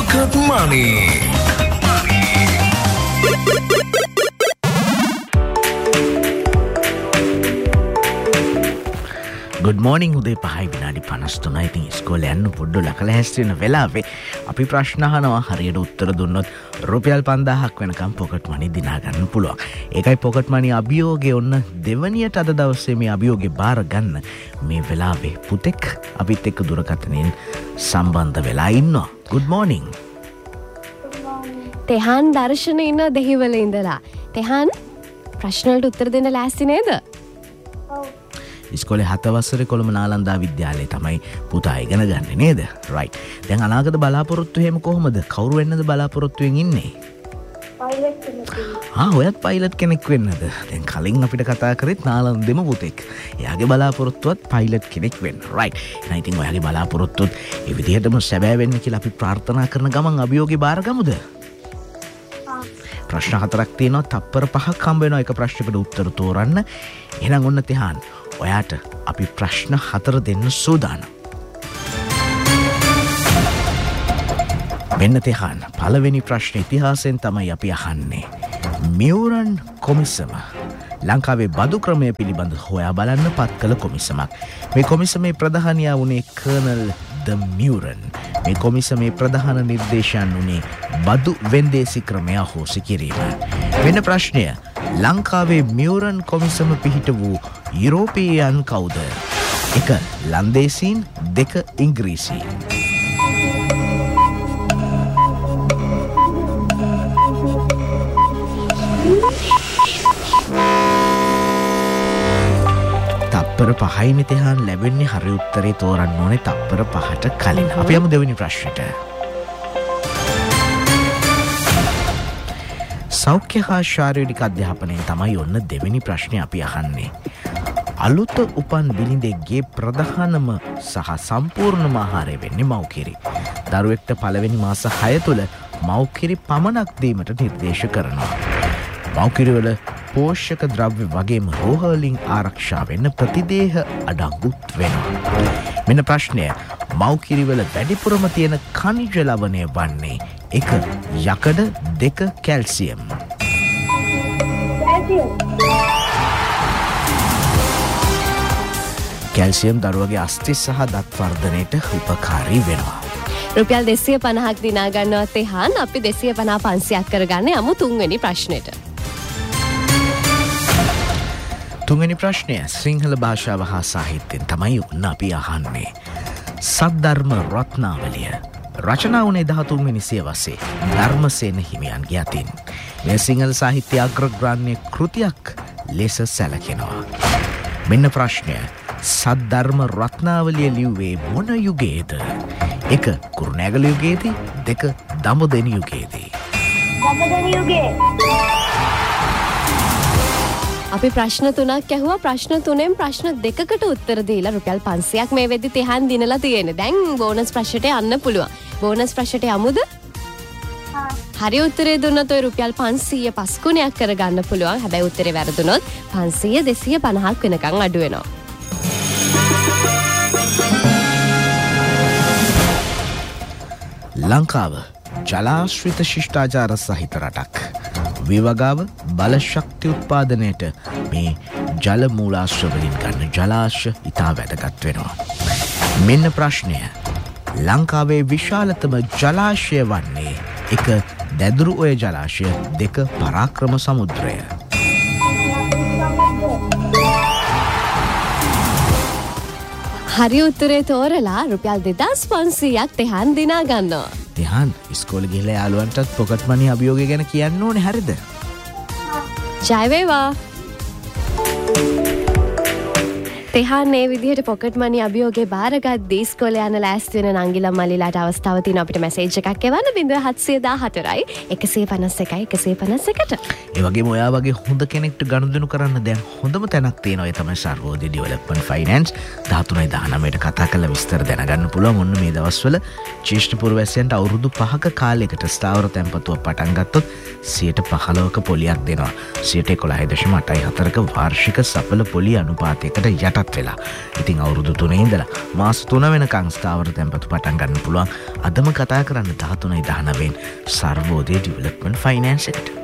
Pocket Money. Good morning උදේ 5 විනාඩි 53. ඉතින් ඉස්කෝලේ යන්න පොඩ්ඩක් ලකලා හැස්තින වෙලාවේ අපි ප්‍රශ්න අහනවා හරියට උත්තර දුන්නොත් රුපියල් 5000ක් වෙනකම් පොකට් මනි දිනා ගන්න පුළුවන්. ඒකයි පොකට් මනි අභියෝගේ ඔන්න දෙවනියට අද දවසේ මේ අභියෝගේ බාර ගන්න මේ වෙලාවේ පුතෙක් අපිත් එක්ක දුරකථනයෙන් සම්බන්ධ වෙලා ඉන්නවා. Good morning. තෙහන් දර්ශන ඉන්න දෙහිවල ඉඳලා. තෙහන් ප්‍රශ්න වලට උත්තර දෙන්න ලෑස්ති නේද? ඉස්කෝලේ 7 වසරේ කොළඹ නාලන්දා විද්‍යාලයේ තමයි පුතා ඉගෙන ගන්න නේද? right. දැන් අනාගත බලාපොරොත්තු එහෙම කොහොමද? කවුරු වෙන්නද බලාපොරොත්තුෙන් ඉන්නේ? පයිලට් කෙනෙක්. ඔයත් පයිලට් කෙනෙක් වෙන්නද? දැන් කලින් අපිට කතා කරෙත් නාලන්දෙම පුතෙක්. එයාගේ බලාපොරොත්තුවත් පයිලට් කෙනෙක් වෙන්න. right. එහෙනම් ඉතින් ඔයාගේ බලාපොරොත්තුත් ඒ විදිහටම සැබෑ වෙන්න කියලා අපි ප්‍රාර්ථනා කරන ගමන් අභියෝගේ බාර ගමුද? ප්‍රශ්න 4ක් තියෙනවා. තප්පර 5ක් හම්බ වෙනවා එක ප්‍රශ්නයකට උත්තර තෝරන්න. එහෙනම් ඔන්න තෙහාන් ඔයාට අපි ප්‍රශ්න 4 දෙන්න සූදානම්. මෙන්න තෙහාන් පළවෙනි ප්‍රශ්න ඉතිහාසයෙන් තමයි අපි අහන්නේ. මියුරන් කොමිසම ලංකාවේ බදු ක්‍රමය පිළිබඳ හොයා බලන්න පත් කළ කොමිසමක්. මේ කොමිසමේ ප්‍රධානියා වුණේ කර්නල් ද මියුරන්. මේ කොමිසමේ ප්‍රධාන නිර්දේශයන් වුණේ බදු වෙන්දේසි ක්‍රමය අහෝසි කිරීම. වෙන ප්‍රශ්නය ලංකාවේ මියුරන් කොමිසම පිහිට වූ යුරෝපීයන් කවුද? 1. ලන්දේසීන් 2. ඉංග්‍රීසීන්. තප්පර 5යි තෙහාන් ලැබෙන්නේ හරි උත්තරේ තෝරන්න ඕනේ තප්පර 5ට කලින්. අපි යමු දෙවෙනි ප්‍රශ්නෙට. සෞඛ්‍ය හා ශාරීරික අධ්‍යාපනයෙන් තමයි ඔන්න දෙවෙනි ප්‍රශ්නේ අපි අහන්නේ. අලුත උපන් බිලිඳෙක්ගේ ප්‍රධානම සහ සම්පූර්ණම ආහාරය වෙන්නේ මව්කිරි. දරුවෙක්ට පළවෙනි මාස 6 තුළ මව්කිරි පමණක් දීමට නිර්දේශ කරනවා. මව්කිරිවල පෝෂක ද්‍රව්‍ය වගේම රෝහ වලින් ආරක්ෂා වෙන්න ප්‍රතිදේහ අඩංගුත් වෙනවා. මෙන්න ප්‍රශ්නය. මව්කිරිවල වැඩිපුරම තියෙන ඛනිජ ලවණය වන්නේ 1. යකඩ 2. කැල්සියම්. කැල්සියම් දරුවගේ අස්ථි සහ දත් වර්ධනයට උපකාරී වෙනවා. රුපියල් 250ක් දිනා ගන්නවා තෙහන්. අපි 250 500ක් කරගන්න යමු තුන්වෙනි ප්‍රශ්නෙට. තුන්වෙනි ප්‍රශ්නය සිංහල භාෂාව හා සාහිත්‍යයෙන් තමයි ඔන්න අපි අහන්නේ. සද්ධර්ම රත්නාවලිය රචනා වුණේ 13 වෙනි සියවසේ ධර්මසේන හිමියන්ගේ අතින්. මේ සිංහල සාහිත්‍ය අග්‍රග්‍රාහ්‍ය කෘතියක් ලෙස සැලකෙනවා. මෙන්න ප්‍රශ්නය. සද්ධර්ම රත්නාවලිය ලිව්වේ මොන යුගයේද? 1. කුරුණෑගල යුගයේදී 2. දඹදෙණි යුගයේදී. දඹදෙණි යුගයේ. අපි ප්‍රශ්න 3ක් ඇහුවා. ප්‍රශ්න 3ෙන් ප්‍රශ්න 2කට උත්තර දීලා රුපියල් 500ක් මේ වෙද්දි තෙහන් දිනලා තියෙන්නේ. දැන් බෝනස් ප්‍රශ්නට යන්න පුළුවන්. බෝනස් ප්‍රශ්නට යමුද? හරි උත්තරේ දුන්නොත් ඔය රුපියල් 500 පස් ගුණයක් කරගන්න පුළුවන්. හැබැයි උත්තරේ වැරදුනොත් 500 250ක් වෙනකන් අඩු වෙනවා. ලංකාව ජලාශ්‍රිත ශිෂ්ටාචාර සහිත රටක්. විවගාව බලශක්ති උත්පාදනයට මේ ජල මූලාශ්‍ර වලින් ගන්න ජලාශ ඉතා වැදගත් වෙනවා. මෙන්න ප්‍රශ්නය. ලංකාවේ විශාලතම ජලාශය වන්නේ 1. දැදුරු ඔය ජලාශය 2. පරාක්‍රම සමුද්‍රය. හරි උත්තරේ තෝරලා රුපියල් 2500ක් තෙහන් දිනා ගන්නවා. තෙහන් ඉස්කෝලේ ගිහලා යාළුවන්ටත් පොකට් මනි අභියෝගය ගැන කියන්න ඕනේ හරිද? ජය වේවා. තෙහන් මේ විදිහට පොකට් මනි අභියෝගේ බාරගත්දී ඉස්කෝලේ යන ලෑස්ති වෙන නංගිලා මල්ලිලාට අවස්ථාව තියෙනවා අපිට මැසේජ් එකක් එවන්න 0714යි 151 151ට. ඒ වගේම ඔයා වගේ හොඳ කෙනෙක්ට ගනුදෙනු කරන්න දැන් හොඳම තැනක් තියෙනවා. ඒ තමයි සර්වෝදය ඩෙවලොප්මන්ට් ෆයිනෑන්ස්. 13/19ට කතා කරලා විස්තර දැනගන්න පුළුවන්. ඔන්න මේ දවස්වල ජ්‍යෙෂ්ඨ පුරවැසියන්ට අවුරුදු 5ක කාලයකට ස්ථාවර තැන්පතුව පටන් ගත්තොත් 15%ක පොලියක් දෙනවා. 11.84ක වාර්ෂික සඵල පොලි අනුපාතයකට යටත් ජීවත් වෙලා. ඉතින් අවුරුදු 3 ඉඳලා මාස 3 වෙනකන් ස්ථාවර තැන්පතු පටන් ගන්න පුළුවන්. අදම කතා කරන්න 13.19 සර්වෝදය ඩෙවලොප්මන්ට් ෆයිනෑන්ස් එකට.